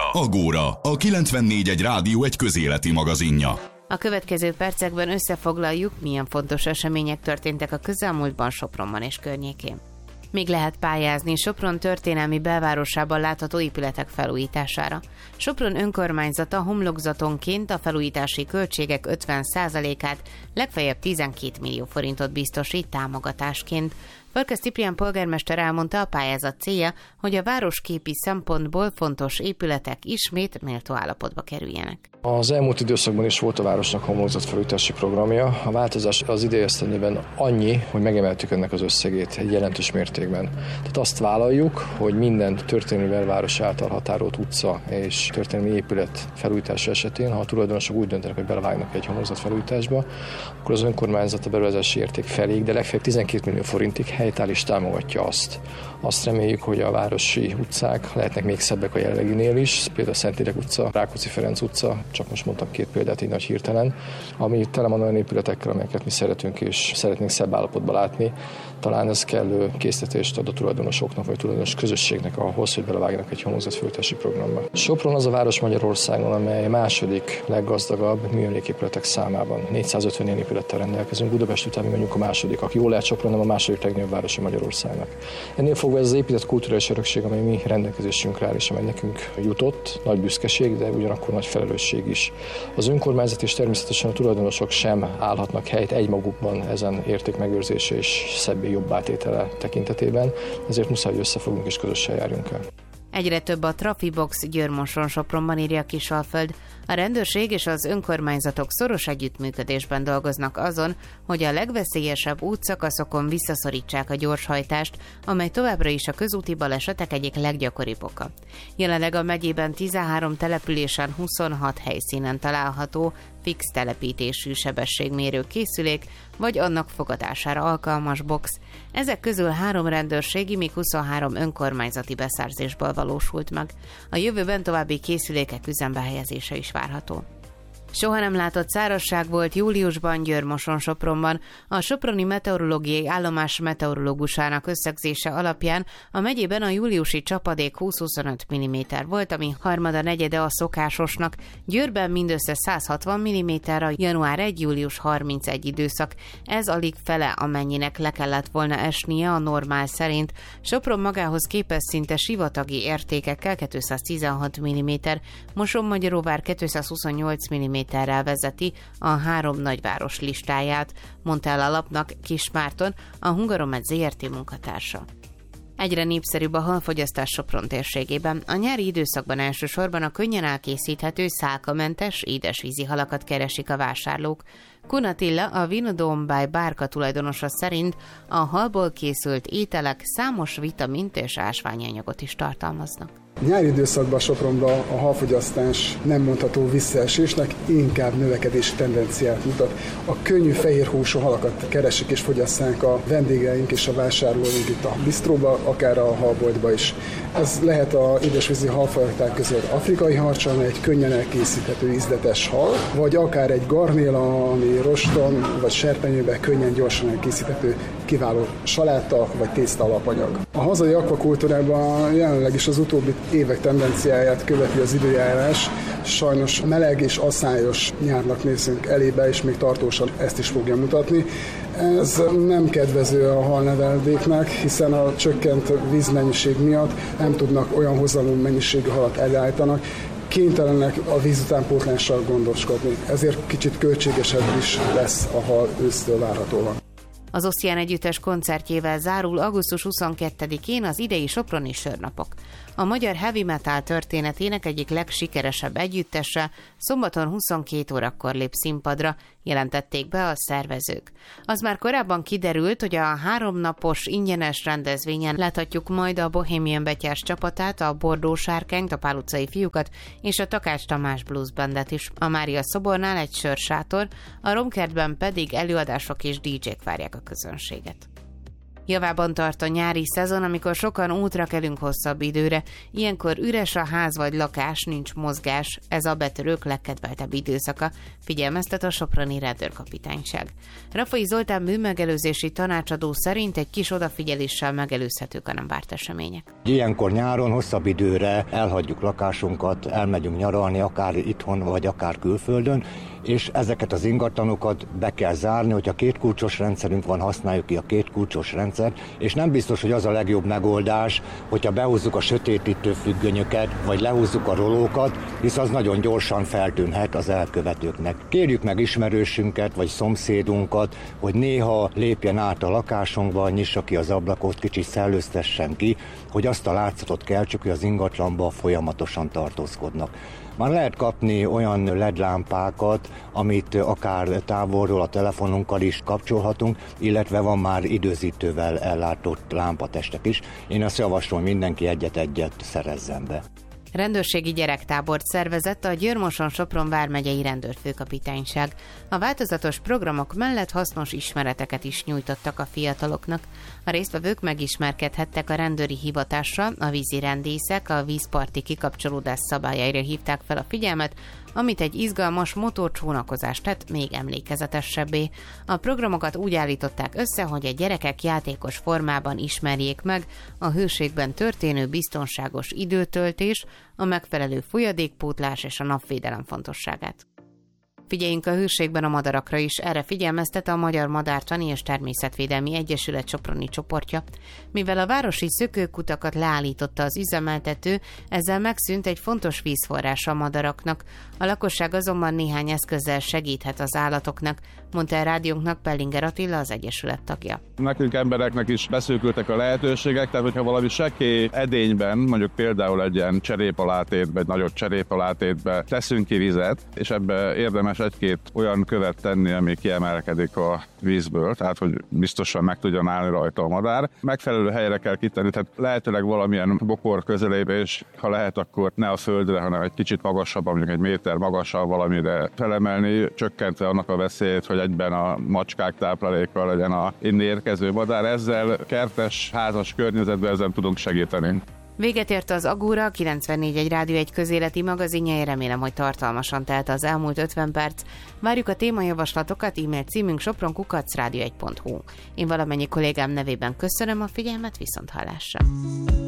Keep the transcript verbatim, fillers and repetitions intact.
Agóra, a kilencvennégy egy rádió egy közéleti magazinja. A következő percekben összefoglaljuk, milyen fontos események történtek a közelmúltban Sopronban és környékén. Még lehet pályázni Sopron történelmi belvárosában látható épületek felújítására. Sopron önkormányzata homlokzatonként a felújítási költségek ötven százalékát, legfeljebb tizenkét millió forintot biztosít támogatásként. Farkas Ciprián polgármester elmondta, a pályázat célja, hogy a városképi szempontból fontos épületek ismét méltó állapotba kerüljenek. Az elmúlt időszakban is volt a városnak homlokzatfelújítási programja. A változás az idejesztendőben annyi, hogy megemeltük ennek az összegét egy jelentős mértékben. Tehát azt vállaljuk, hogy minden történelmi belváros által határolt utca és történelmi épület felújítása esetén, ha a tulajdonosok úgy döntenek, hogy belevágnak egy homlokzatfelújításba, akkor az önkormányzat a beruházási érték feléig, de legfeljebb tizenkét millió forintig helytáll is támogatja azt. Azt reméljük, hogy a városi utcák lehetnek még szebbek a jelenleginél is, például a Szentlélek utca, Rákóczi Ferenc utca, csak most mondtam két példát így nagy hirtelen, ami tele van olyan épületekkel, amelyeket mi szeretünk és szeretnénk szebb állapotban látni. Talán ez kellő késztetést ad a tulajdonosoknak vagy tulajdonos közösségnek ahhoz, hogy belevágjanak egy homlokzatfelújítási programba. Sopron az a város Magyarországon, amely második leggazdagabb műemléképületek számában. négyszázötven ilyen épülettel rendelkezünk. Budapest után mi mondjuk a második, aki jól lehet Sopron, nem a második legnagyobb városa Magyarországnak. Ennél fogva ez az épített kulturális örökség, amely mi rendelkezésünkre áll és amely nekünk jutott, nagy büszkeség, de ugyanakkor nagy felelősség is. Az önkormányzat és természetesen a tulajdonosok sem állhatnak helyt egymagukban ezen érték megőrzése és szebb jobb átétele tekintetében, ezért muszáj, hogy összefogunk és közösen járjunk el. Egyre több a Trafibox Győr-Moson-Sopronban, írja Kisalföld. A rendőrség és az önkormányzatok szoros együttműködésben dolgoznak azon, hogy a legveszélyesebb útszakaszokon visszaszorítsák a gyorshajtást, amely továbbra is a közúti balesetek egyik leggyakoribb oka. Jelenleg a megyében tizenhárom településen huszonhat helyszínen található fix telepítésű sebességmérő készülék, vagy annak fogadására alkalmas box. Ezek közül három rendőrségi, míg huszonhárom önkormányzati beszerzésből valósult meg. A jövőben további készülékek üzembe helyezése is várható. Soha nem látott szárazság volt júliusban Győr-Moson-Sopronban. A soproni meteorológiai állomás meteorológusának összegzése alapján a megyében a júliusi csapadék húsz-huszonöt milliméter volt, ami harmada negyede a szokásosnak. Győrben mindössze száz hatvan milliméter a január elseje július harmincegy időszak. Ez alig fele, amennyinek le kellett volna esnie a normál szerint. Sopron magához képest szinte sivatagi értékekkel kétszáztizenhat milliméter, Moson-Magyaróvár kétszázhuszonnyolc milliméterrel vezeti a három nagyváros listáját, mondta el a lapnak Kismárton, a Hungaromed zé er té munkatársa. Egyre népszerűbb a halfogyasztás Sopron térségében. A nyári időszakban elsősorban a könnyen elkészíthető, szálkamentes, édesvízi halakat keresik a vásárlók. Kun Attila, a Vinodome by Bárka tulajdonosa szerint a halból készült ételek számos vitamint és ásványanyagot is tartalmaznak. Nyári időszakban Sopronban a halfogyasztás nem mondható visszaesésnek, inkább növekedési tendenciát mutat. A könnyű fehérhúsú halakat keresik és fogyasszák a vendégeink és a vásárlóink itt a bistróba, akár a halboltba is. Ez lehet a édesvízi halfajták között afrikai harcsa, amely egy könnyen elkészíthető ízletes hal, vagy akár egy garnéla, ami roston vagy serpenyőben könnyen gyorsan elkészíthető kiváló saláta vagy tészta alapanyag. A hazai akvakultúrában jelenleg is az utóbbi évek tendenciáját követi az időjárás. Sajnos meleg és asszályos nyárnak nézünk elébe, és még tartósan ezt is fogja mutatni. Ez nem kedvező a halneveldéknek, hiszen a csökkent vízmennyiség miatt nem tudnak olyan hozzáadó mennyiségű halat elállítanak, kénytelenek a vízutánpótlással gondoskodni. Ezért kicsit költségesebb is lesz a hal ősztől várhatóan. Az Oszján Együttes koncertjével zárul augusztus huszonkettedikén az idei soproni sörnapok. A magyar heavy metal történetének egyik legsikeresebb együttese szombaton huszonkét órakor lép színpadra, jelentették be a szervezők. Az már korábban kiderült, hogy a háromnapos ingyenes rendezvényen láthatjuk majd a Bohemian Betyárs csapatát, a Bordó Sárkányt, a Pál utcai fiúkat és a Takács Tamás Blues Bandet is. A Mária szobornál egy sörsátor, a Romkertben pedig előadások és dé jék várják a közönséget. Javában tart a nyári szezon, amikor sokan útra kelünk hosszabb időre. Ilyenkor üres a ház vagy lakás, nincs mozgás. Ez a betörők legkedveltebb időszaka, figyelmeztet a soproni rendőrkapitányság. Rafai Zoltán bűnmegelőzési tanácsadó szerint egy kis odafigyeléssel megelőzhetők a nem várt események. Ilyenkor nyáron hosszabb időre elhagyjuk lakásunkat, elmegyünk nyaralni, akár itthon vagy akár külföldön, és ezeket az ingatlanokat be kell zárni, hogyha két kulcsos rendszerünk van, használjuk ki a két kulcsos rendszert, és nem biztos, hogy az a legjobb megoldás, hogyha behúzzuk a sötétítő függönyöket, vagy lehúzzuk a rolókat, hisz az nagyon gyorsan feltűnhet az elkövetőknek. Kérjük meg ismerősünket, vagy szomszédunkat, hogy néha lépjen át a lakásunkba, nyissa ki az ablakot, kicsit szellőztessen ki, hogy azt a látszatot keltsük, hogy az ingatlanban folyamatosan tartózkodnak. Már lehet kapni olyan el é dé lámpákat, amit akár távolról a telefonunkkal is kapcsolhatunk, illetve van már időzítővel ellátott lámpatestek is. Én azt javaslom, mindenki egyet-egyet szerezzen be. Rendőrségi gyerektábort szervezett a Győr-Moson-Sopron vármegyei rendőrfőkapitányság. A változatos programok mellett hasznos ismereteket is nyújtottak a fiataloknak. A résztvevők megismerkedhettek a rendőri hivatással, a vízirendészek, a vízparti kikapcsolódás szabályaira hívták fel a figyelmet, amit egy izgalmas motorcsónakozást tett még emlékezetesebbé. A programokat úgy állították össze, hogy a gyerekek játékos formában ismerjék meg a hőségben történő biztonságos időtöltés, a megfelelő folyadékpótlás és a napvédelem fontosságát. Figyeljünk a hőségben a madarakra is, erre figyelmeztet a Magyar Madártani és Természetvédelmi Egyesület soproni csoportja. Mivel a városi szökőkutakat leállította az üzemeltető, ezzel megszűnt egy fontos vízforrás a madaraknak. A lakosság azonban néhány eszközzel segíthet az állatoknak, mondta a rádiónknak Pellinger Attila, az Egyesület tagja. Nekünk embereknek is beszűkültek a lehetőségek, tehát hogyha valami sekély edényben, mondjuk például egy ilyen cserépalátétbe, egy nagyobb cserépalátétbe teszünk ki vizet, és ebbe érdemes egy-két olyan követ tenni, ami kiemelkedik a vízből, tehát hogy biztosan meg tudjon állni rajta a madár. Megfelelő helyre kell kitenni, tehát lehetőleg valamilyen bokor közelébe, és ha lehet, akkor ne a földre, hanem egy kicsit magasabb, mondjuk egy méter magasabb valamire felemelni, csökkentve annak a veszélyét, hogy egyben a macskák tápláléka legyen a innen érkező madár. Ezzel kertes, házas környezetben ezen tudunk segíteni. Véget ért az Agóra, a kilencvennégy egy Rádió egy közéleti magazinja, én remélem, hogy tartalmasan telt az elmúlt ötven perc. Várjuk a témajavaslatokat, e-mail címünk sopron kukac rádió egy pont hu. Én valamennyi kollégám nevében köszönöm a figyelmet, viszont hallásra.